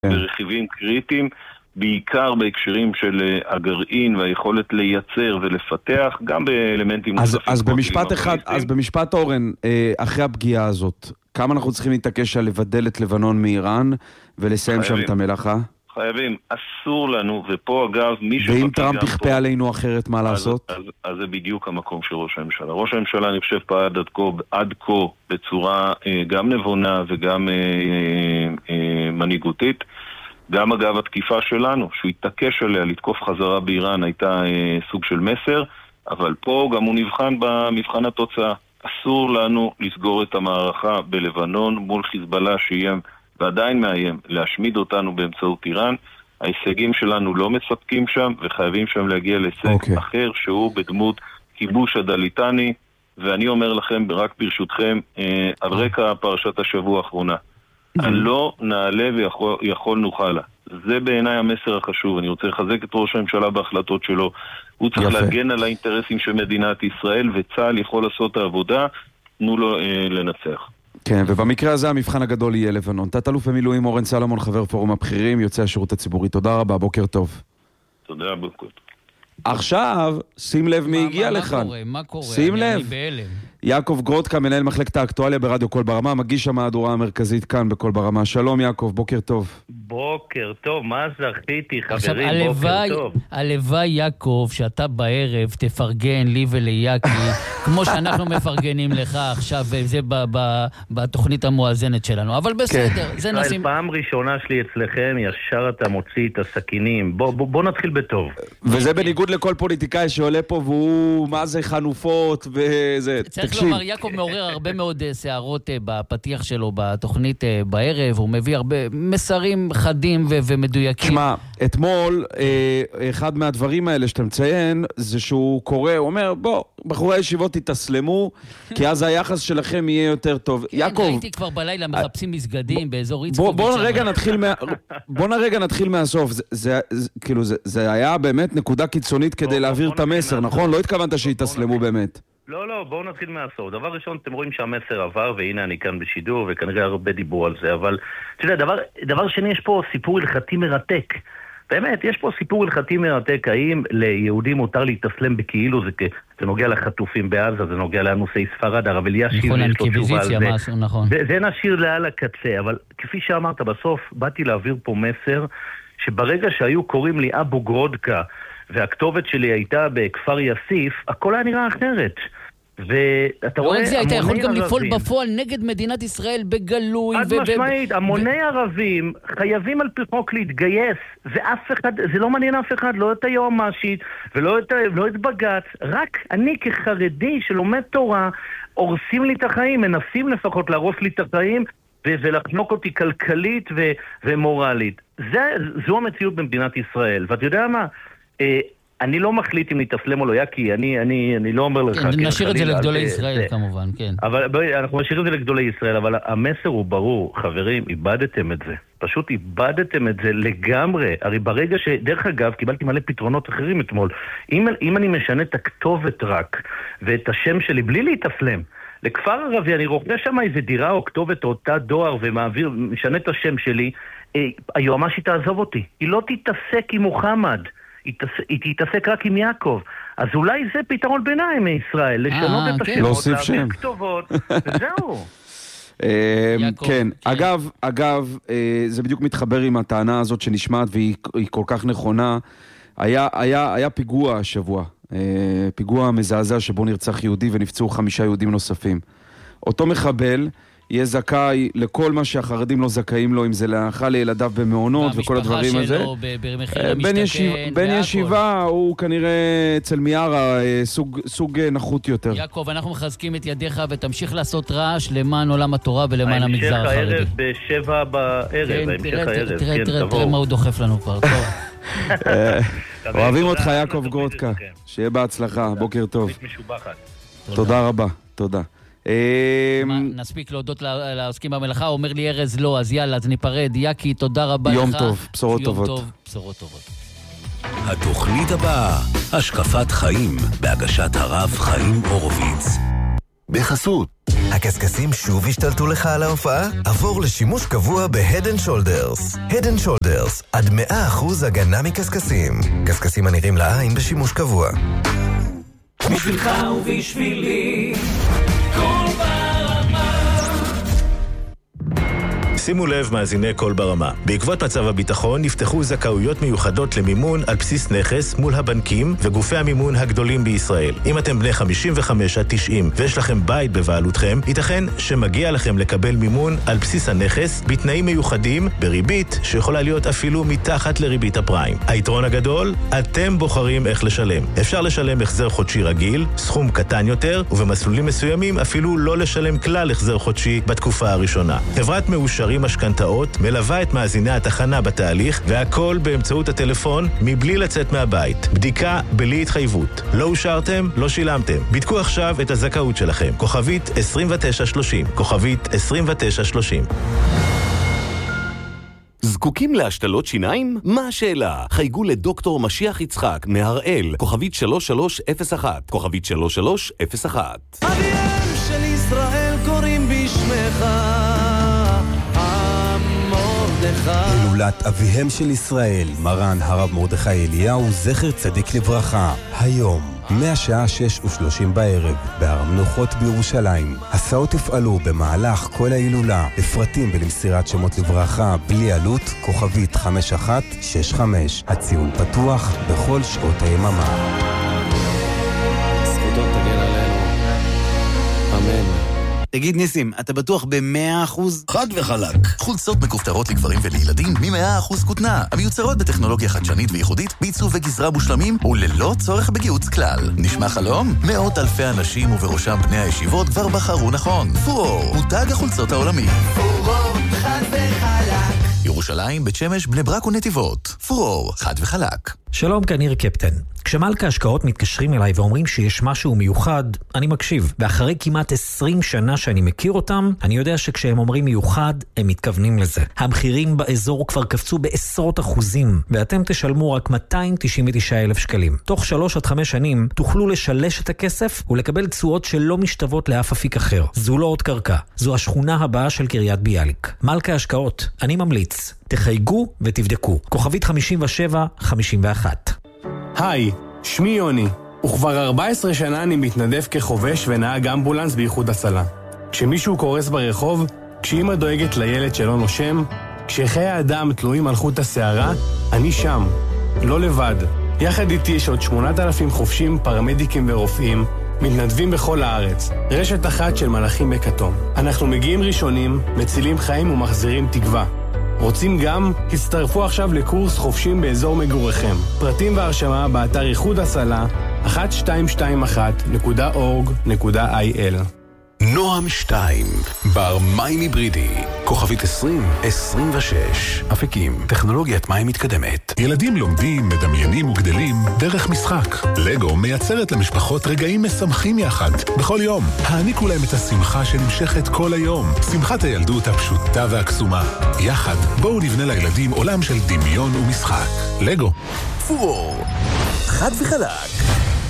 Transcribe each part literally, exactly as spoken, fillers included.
ברכיבים קריטיים, בעיקר בהקשרים של הגרעין והיכולת לייצר ולפתח, גם באלמנטים אז, אז במשפט אחד, אז במשפט אורן, אחרי הפגיעה הזאת, כמה אנחנו צריכים להתעקש על לבדל את לבנון מאיראן ולסיים שם את המלאכה? חייבים, אסור לנו, ופה אגב, מי שפקיד... ואם טראמפ יכפה עלינו אחרת, מה לעשות? אז, אז, אז זה בדיוק המקום של ראש הממשלה. ראש הממשלה, אני חושב, פעל עד כה, עד כה בצורה אה, גם נבונה וגם אה, אה, אה, מנהיגותית. גם אגב התקיפה שלנו, שהוא התעקש עליה לתקוף חזרה באיראן, הייתה אה, סוג של מסר, אבל פה גם הוא נבחן במבחן התוצאה. אסור לנו לסגור את המערכה בלבנון מול חיזבאללה שאיים ועדיין מאיים להשמיד אותנו באמצעות איראן. ההישגים שלנו לא מספקים שם, וחייבים שם להגיע להישג okay. אחר, שהוא בדמות כיבוש הדליטני, ואני אומר לכם, רק ברשותכם, אה, על רקע פרשת השבוע האחרונה, לא נעלה ויכול נוכל. זה בעיניי המסר החשוב. אני רוצה לחזק את ראש הממשלה בהחלטות שלו. הוא צריך יפה. להגן על האינטרסים של מדינת ישראל, וצה"ל יכול לעשות את העבודה, תנו לו אה, לנצח. כן, ובמקרה הזה המבחן הגדול יהיה לבנון. תת-אלוף במילואים אורן סלומון, חבר פורום הבכירים, יוצא השירות הציבורי. תודה רבה, בוקר טוב. תודה, בוקר. עכשיו, שים לב מי הגיע לכאן. מה קורה? מה קורה? שים לב. יעקב גרודקה, מנהל מחלקת האקטואליה ברדיו קול ברמה, מגיש המהדורה המרכזית כאן בקול ברמה. שלום יעקב, בוקר טוב. בוקר טוב, מה זכיתי חברים, עכשיו, בוקר הלוואי, טוב. הלוואי יעקב, שאתה בערב תפרגן לי וליאקי, כמו שאנחנו מפרגנים לך עכשיו, וזה ב- ב- בתוכנית המואזנת שלנו. אבל בסדר, כן. זה נשים... פעם ראשונה שלי אצלכם, ישר אתה מוציא את הסכינים. בוא, בוא, בוא נתחיל בטוב. וזה בניגוד לכל פוליטיקאי שעולה פה, והוא, מה זה חנופות, וזה... צריך לומר, יעקב מעורר הרבה מאוד שערות בפתיח שלו בתוכנית בערב, הוא מביא הרבה מסרים חדים ו- ומדויקים. שמע, אתמול, אחד מהדברים האלה שאתה מציין, זה שהוא קורא, הוא אומר, בוא, בחורי הישיבות תתסלמו, כי אז היחס שלכם יהיה יותר טוב. כן, יעקב... ראיתי כבר בלילה מחפשים מסגדים באזור איצקוביץ'. בוא נרגע נתחיל מה... בוא נרגע נתחיל מהסוף. זה, זה, זה, כאילו, זה, זה היה באמת נקודה קיצונית כדי להעביר את המסר, נכון? לא התכוונת שיתסלמו באמת. לא, לא, בואו נתחיל מהסוף. דבר ראשון, אתם רואים שהמסר עבר, והנה אני כאן בשידור, וכנראה הרבה דיברו על זה, אבל, אתה יודע, דבר, דבר שני, יש פה סיפור הלכתי מרתק. באמת, יש פה סיפור הלכתי מרתק, האם ליהודים מותר להתאסלם בכאילו, זה, זה נוגע לחטופים בעזה, זה נוגע לאנוסי ספרד, הרב אלישיב, נכון, אינקוויזיציה, משהו, נכון. זה, זה נשאיר לעל הקצה, אבל כפי שאמרת, בסוף באתי להעביר פה מסר, שברגע שהיו קוראים לי אבו גרודקה, והכתובת שלי הייתה בכפר יסיף, הכל היה נראה אחרת. ואתה רואה... לא רק זה, היית יכול גם לפעול בפועל נגד מדינת ישראל בגלוי. עד משמעית, המוני ערבים חייבים על פי חוק להתגייס, ואף אחד, זה לא מעניין אף אחד, לא את היועמ"שית ולא את, לא את בג"ץ, רק אני כחרדי שלומד תורה, הורסים לי את החיים, מנסים לפחות להרוס לי את החיים, ולחנוק אותי כלכלית ומורלית. זו המציאות במדינת ישראל, ואתה יודע מה? אני לא מחליט אם נתאסלם או לא, כי אני, אני, אני לא אומר לך... נשאיר את זה לגדולי ישראל, כמובן, כן. אבל אנחנו נשאיר את זה לגדולי ישראל, אבל המסר הוא ברור, חברים, איבדתם את זה. פשוט איבדתם את זה לגמרי. הרי ברגע ש... דרך אגב, קיבלתי מלא פתרונות אחרים אתמול. אם, אם אני משנה את הכתובת רק, ואת השם שלי, בלי להתאסלם, לכפר ערבי, אני רוכב שם איזה דירה או כתובת או תא דואר ומעביר, משנה את השם שלי, היועמ"שית תעזוב אותי. היא לא תתעסק עם מוחמד. היא תתעסק רק עם יעקב. אז אולי זה פתרון ביניים מישראל, לשנות את השמות, להעביר כתובות, וזהו. כן, אגב, אגב, זה בדיוק מתחבר עם הטענה הזאת שנשמעת, והיא כל כך נכונה. היה פיגוע השבוע, פיגוע מזעזע שבו נרצח יהודי ונפצעו חמישה יהודים נוספים. אותו מחבל יהיה זכאי לכל מה שהחרדים לא זכאים לו, אם זה להאכל לילדיו במעונות וכל הדברים הזה. בן ישיבה, בן ישיבה הוא כנראה אצל מיארה סוג, סוג נחות יותר. יעקב, אנחנו מחזקים את ידיך ותמשיך לעשות רעש למען עולם התורה ולמען המגזר החרדי. ההמשך הערב בשבע בערב, ההמשך הערב. תראה מה הוא דוחף לנו כבר, טוב. אוהבים אותך יעקב גרודקה, שיהיה בהצלחה, בוקר טוב. תודה רבה, תודה. נספיק להודות לעוסקים במלאכה, אומר לי ארז לא, אז יאללה, אז ניפרד. יאקי, תודה רבה לך. יום טוב, בשורות טובות. יום טוב, בשורות טובות. התוכנית הבאה, השקפת חיים, בהגשת הרב חיים הורוביץ. בחסות הקסקסים שוב השתלטו לך על ההופעה? עבור לשימוש קבוע ב-Head and Shoulders. Head and Shoulders, עד מאה אחוז הגנה מקסקסים. קסקסים הנראים לעין בשימוש קבוע. בשבילך ובשבילי, כל ברמה. שימו לב מאזיני כל ברמה. בעקבות מצב הביטחון נפתחו זכאויות מיוחדות למימון על בסיס נכס מול הבנקים וגופי המימון הגדולים בישראל. אם אתם בני חמישים וחמש עד תשעים ויש לכם בית בבעלותכם, ייתכן שמגיע לכם לקבל מימון על בסיס הנכס בתנאים מיוחדים בריבית שיכולה להיות אפילו מתחת לריבית הפריים. היתרון הגדול, אתם בוחרים איך לשלם. אפשר לשלם החזר חודשי רגיל, סכום קטן יותר, ובמסלולים מסוימים אפילו לא לשלם כלל החזר חודשי בתקופה הראשונה. חברת מאושרים משכנתאות מלווה את מאזיני התחנה בתהליך, והכל באמצעות הטלפון מבלי לצאת מהבית. בדיקה בלי התחייבות. לא אושרתם, לא שילמתם. בדקו עכשיו את הזכאות שלכם. כוכבית עשרים ותשע שלושים. כוכבית עשרים ותשע שלושים. זקוקים להשתלות שיניים? מה השאלה? חייגו לדוקטור משיח יצחק מהראל, כוכבית שלוש שלוש אפס אחת, כוכבית שלוש שלוש אפס אחת. אביהם של ישראל קוראים בשמך, הילולת אביהם של ישראל, מרן הרב מרדכי אליהו, זכר צדיק לברכה, היום מהשעה שש ושלושים בערב בהר המנוחות בירושלים. הסעות יפעלו במהלך כל ההילולה. לפרטים ולמסירת שמות לברכה בלי עלות, כוכבית חמש אחת שש חמש. הציון פתוח בכל שעות היממה. זכותו תגן עלינו, אמן. תגיד ניסים, אתה בטוח ב-מאה אחוז? חד וחלק. חולצות מכופתרות לגברים ולילדים מ-מאה אחוז כותנה. המיוצרות בטכנולוגיה חדשנית וייחודית, בעיצוב וגזרה מושלמים וללא צורך בגיוץ כלל. נשמע חלום? מאות אלפי אנשים ובראשם בני הישיבות כבר בחרו נכון. פורור, מותג החולצות העולמי. פורור, חד וחלק. ירושלים, בית שמש, בני ברק ונתיבות. פורור, חד וחלק. שלום, כאן ניר קפטן. כשמלכה השקעות מתקשרים אליי ואומרים שיש משהו מיוחד, אני מקשיב. ואחרי כמעט עשרים שנה שאני מכיר אותם, אני יודע שכשהם אומרים מיוחד, הם מתכוונים לזה. המחירים באזור כבר קפצו בעשרות אחוזים, ואתם תשלמו רק מאתיים תשעים ותשעה אלף שקלים. תוך שלוש עד חמש שנים תוכלו לשלש את הכסף ולקבל תשואות שלא משתוות לאף אפיק אחר. זו לא עוד קרקע, זו השכונה הבאה של קריית ביאליק. מלכה השקעות, אני ממליץ. תחייגו ותבדקו. כוכבית חמישים ושבע חמישים ואחת. היי, שמי יוני, וכבר ארבע עשרה שנה אני מתנדב כחובש ונהג אמבולנס באיחוד הצלה. כשמישהו קורס ברחוב, כשאמא דואגת לילד שלא נושם, כשחיי האדם תלויים על חוט השערה, אני שם, לא לבד. יחד איתי יש עוד שמונת אלפים חובשים, פרמדיקים ורופאים, מתנדבים בכל הארץ, רשת אחת של מלאכים בכתום. אנחנו מגיעים ראשונים, מצילים חיים ומחזירים תקווה. רוצים גם? הצטרפו עכשיו לקורס חופשים באזור מגוריכם. פרטים והרשמה באתר איחוד הצלה אחת שתיים שתיים אחת נקודה אורג נקודה איי אל. נועם שתיים, בר מים היברידי, כוכבית עשרים עשרים ושש, אפיקים, טכנולוגיית מים מתקדמת. ילדים לומדים, מדמיינים וגדלים דרך משחק. לגו מייצרת למשפחות רגעים משמחים יחד, בכל יום. העניקו להם את השמחה שנמשכת כל היום. שמחת הילדות הפשוטה והקסומה. יחד, בואו נבנה לילדים עולם של דמיון ומשחק. לגו. פורור, חד וחלק.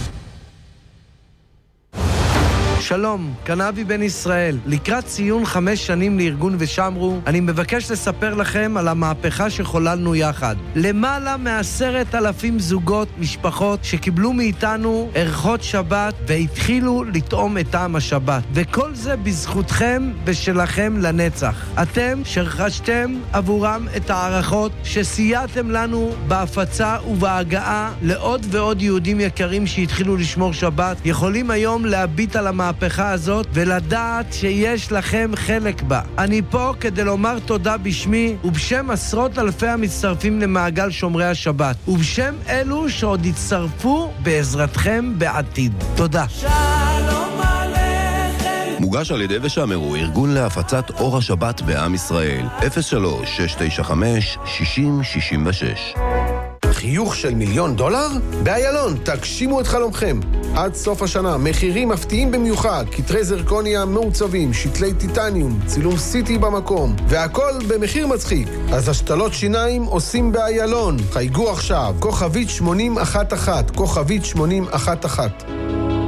שלום, כאן אבי בן ישראל. לקראת ציון חמש שנים לארגון ושמרו, אני מבקש לספר לכם על המהפכה שחוללנו יחד. למעלה מעשרת אלפים זוגות, משפחות, שקיבלו מאיתנו ערכות שבת והתחילו לטעום את טעם השבת. וכל זה בזכותכם ושלכם לנצח. אתם שרכשתם עבורם את הערכות שסייעתם לנו בהפצה ובהגעה לעוד ועוד יהודים יקרים שהתחילו לשמור שבת, יכולים היום להביט על המהפכה הזאת ולדעת שיש לכם חלק בה. אני פה כדי לומר תודה בשמי ובשם עשרות אלפי המצטרפים למעגל שומרי השבת ובשם אלו שעוד יצטרפו בעזרתכם בעתיד. תודה. שלום עליכם. מוגש על ידי ושמרו, ארגון להפצת אור השבת בעם ישראל. אפס שלוש שש תשע חמש שישים שישים ושש. חיוך של מיליון דולר? באיילון, תגשימו את חלומכם. עד סוף השנה, מחירים מפתיעים במיוחד, כתרי זרקוניה מעוצבים, שתלי טיטניום, צילום סיטי במקום, והכל במחיר מצחיק. אז השתלות שיניים עושים באיילון. חייגו עכשיו, כוכבית שמונים אחת אחת, כוכבית שמונים אחת אחת.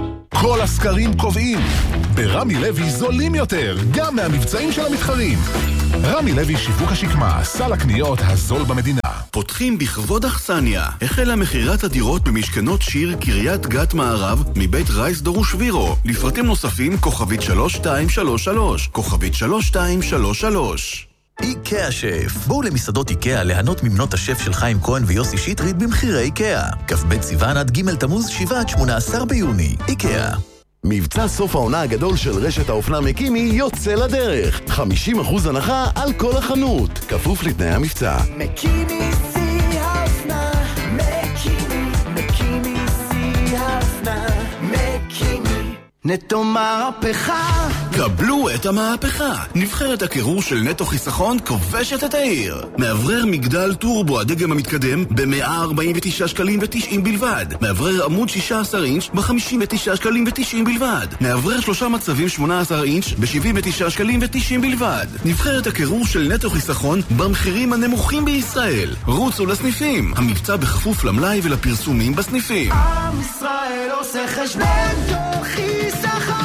כל הסקרים קובעים. ברמי לוי זולים יותר, גם מהמבצעים של המתחרים. רמי לוי שיווק השקמה, סל הקניות הזול במדינה. פותחים בכבוד אכסניה. החלה מחירת הדירות במשכנות שיר קריית גת מערב מבית רייס דרוש וירו. לפרטים נוספים כוכבית שלוש שתיים שלוש שלוש, כוכבית שלוש שתיים שלוש שלוש. איקאה שף. בואו למסעדות איקאה ליהנות ממנות השף של חיים כהן ויוסי שטרית במחירי איקאה. כ"ב סיוון עד ג' תמוז שבעה עד שמונה עשר ביוני. איקאה. מבצע סוף העונה הגדול של רשת האופנה מקימי יוצא לדרך. חמישים אחוז הנחה על כל החנות. כפוף לתנאי המבצע. מקימי שיא האופנה, מקימי, מקימי שיא האופנה, מקימי. נטו מהפכה. קבלו את המהפכה. נבחרת הקירור של נטו חיסכון כובשת את העיר. מאוורר מגדל טורבו הדגם המתקדם ב-מאה ארבעים ותשעה שקלים ותשעים בלבד. מאוורר עמוד שישה עשר אינץ' ב-חמישים ותשעה שקלים ותשעים בלבד. מאוורר שלושה מצבים שמונה עשר אינץ' ב-שבעים ותשעה שקלים ותשעים בלבד. נבחרת הקירור של נטו חיסכון במחירים הנמוכים בישראל. רוצו לסניפים. המבצע בכפוף למלאי ולפרסומים בסניפים. עם ישראל עושה חשבון נטו חיסכון.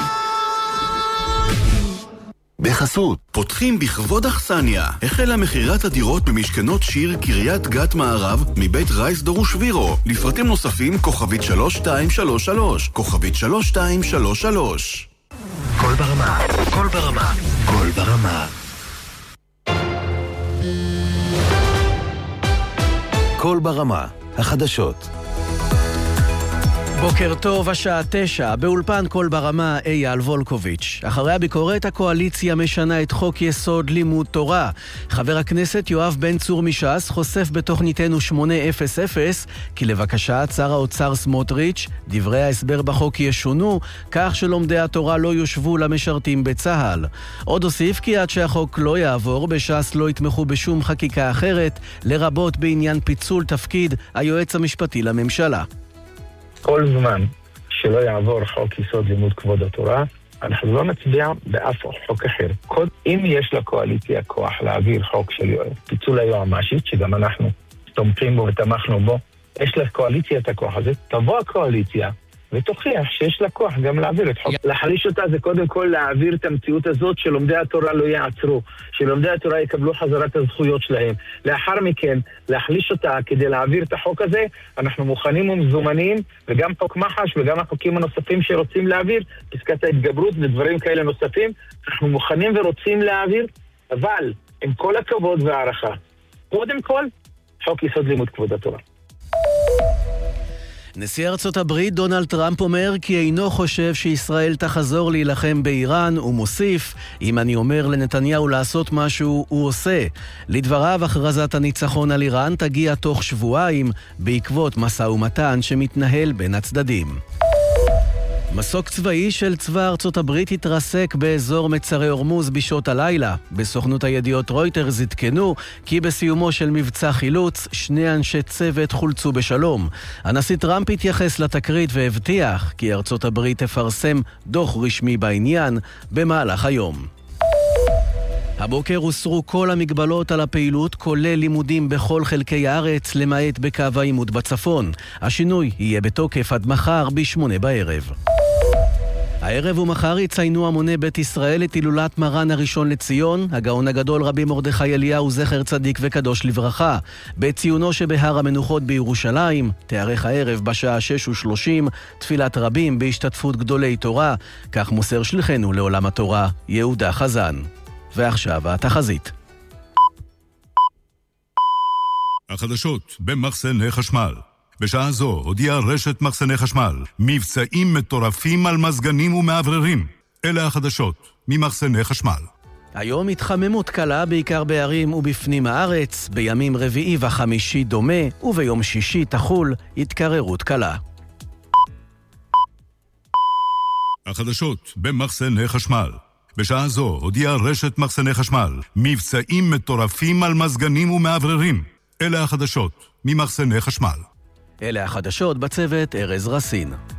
בחסות, פותחים בכבוד אכסניה. החלה מחירת הדירות במשכנות שיר קריית גת מערב מבית רייס דרוש וירו. לפרטים נוספים כוכבית שלוש שתיים שלוש שלוש, כוכבית שלוש שתיים שלוש שלוש. קול ברמה, קול ברמה, קול ברמה. קול ברמה, החדשות. בוקר טוב, השעה תשע, באולפן קול ברמה אייל וולקוביץ'. אחרי הביקורת, הקואליציה משנה את חוק יסוד לימוד תורה. חבר הכנסת יואב בן צור מש"ס חושף בתוכניתנו שמונה אפס אפס כי לבקשת שר האוצר סמוטריץ' דברי ההסבר בחוק ישונו כך שלומדי התורה לא יושבו למשרתים בצה"ל. עוד הוסיף כי עד שהחוק לא יעבור, בש"ס לא יתמכו בשום חקיקה אחרת, לרבות בעניין פיצול תפקיד היועץ המשפטי לממשלה. כל זמן שלא יעבור חוק יסוד לימוד כבוד התורה, אנחנו לא נצביע באף חוק אחר. אם יש לקואליציה כוח להעביר חוק של פיצול היועמ"שית, שגם אנחנו תומכים בו ותמכנו בו, יש לקואליציה את הכוח הזה, תבוא הקואליציה ותוכיח שיש לה כוח גם להעביר את חוק. להחליש אותה זה קודם כל להעביר את המציאות הזאת שלומדי התורה לא יעצרו, שלומדי התורה יקבלו חזרת הזכויות שלהם. לאחר מכן, להחליש אותה כדי להעביר את החוק הזה, אנחנו מוכנים ומזומנים, וגם חוק מחש וגם החוקים הנוספים שרוצים להעביר, פסקת ההתגברות ודברים כאלה נוספים, אנחנו מוכנים ורוצים להעביר, אבל עם כל הכבוד והערכה, קודם כל, חוק יסוד לימוד כבוד התורה. נשיא ארצות הברית דונלד טראמפ אומר כי אינו חושב שישראל תחזור להילחם באיראן, ומוסיף, אם אני אומר לנתניהו לעשות משהו, הוא עושה. לדבריו, הכרזת הניצחון על איראן תגיע תוך שבועיים, בעקבות משא ומתן שמתנהל בין הצדדים. מסוק צבאי של צבא ארצות הברית התרסק באזור מצרי הורמוז בשעות הלילה. בסוכנות הידיעות רויטרס התקנו כי בסיומו של מבצע חילוץ, שני אנשי צוות חולצו בשלום. הנשיא טראמפ התייחס לתקרית והבטיח כי ארצות הברית תפרסם דוח רשמי בעניין במהלך היום. הבוקר הוסרו כל המגבלות על הפעילות, כולל לימודים בכל חלקי הארץ, למעט בקו העימות בצפון. השינוי יהיה בתוקף עד מחר בשמונה בערב. הערב ומחר יציינו המוני בית ישראל את הילולת מרן הראשון לציון, הגאון הגדול רבי מרדכי אליהו זכר צדיק וקדוש לברכה. בציונו שבהר המנוחות בירושלים, תארך הערב בשעה שש ושלושים, תפילת רבים בהשתתפות גדולי תורה, כך מוסר שליחנו לעולם התורה, יהודה חזן. ועכשיו התחזית. החדשות במחסני חשמל. בשעה זו הודיעה רשת מחסני חשמל מבצעים מטורפים על מזגנים ומעבררים. אלה החדשות ממחסני חשמל. היום התחממות קלה בעיקר בערים ובפנים הארץ, בימים רביעי וחמישי דומה, וביום שישי תחול התקררות קלה. החדשות במחסני חשמל. בשעה זו הודיעה רשת מחסני חשמל מבצעים מטורפים על מזגנים ומעבררים. אלה החדשות ממחסני חשמל. אלה החדשות בצוות ארז רסין.